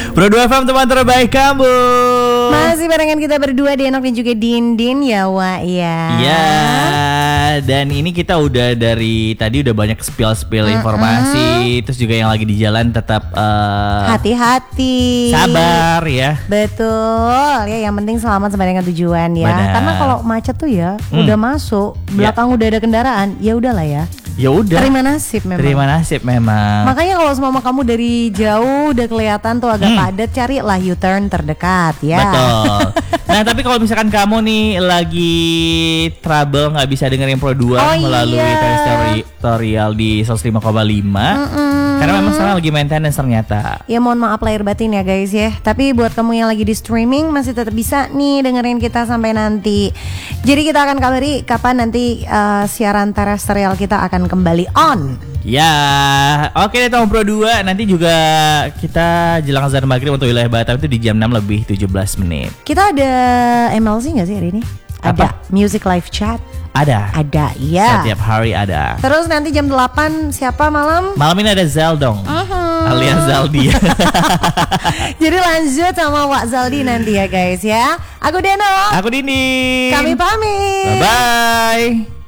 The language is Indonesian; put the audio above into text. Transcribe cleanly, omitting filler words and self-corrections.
Pro 2 FM teman terbaik kamu. Masih barengan kita berdua, Denok dan juga Dindin ya, Wak ya. Iya. Dan ini kita udah dari tadi udah banyak spill informasi. Terus juga yang lagi di jalan tetap hati-hati, sabar ya. Betul ya, yang penting selamat sampai dengan tujuan ya. Benar. Karena kalau macet tuh ya udah masuk belakang udah ada kendaraan, ya udahlah ya. Ya udah. Terima nasib memang. Terima nasib memang. Makanya kalau semua kamu dari jauh udah kelihatan tuh agak padat, carilah U-turn terdekat ya. Betul. Nah tapi kalau misalkan kamu nih lagi trouble nggak bisa dengerin Pro 2 melalui teritorial di 105,5 karena memang sekarang lagi maintenance ternyata. Ya mohon maaf lahir batin ya guys ya. Tapi buat kamu yang lagi di streaming masih tetap bisa nih dengerin kita sampai nanti. Jadi kita akan kabari kapan nanti siaran terestrial kita akan kembali on. Ya, oke deh Tom Pro 2. Nanti juga kita jelang azan maghrib untuk wilayah Batam itu di jam 6 lebih 17 menit. Kita ada MLC gak sih hari ini? Ada Music Live Chat. Ada ya. Setiap hari ada. Terus nanti jam 8 siapa malam? Malam ini ada Zaldong alias Zaldi. Jadi lanjut sama Wak Zaldi nanti ya guys ya. Aku Deno. Aku Dini. Kami pamit. Bye-bye.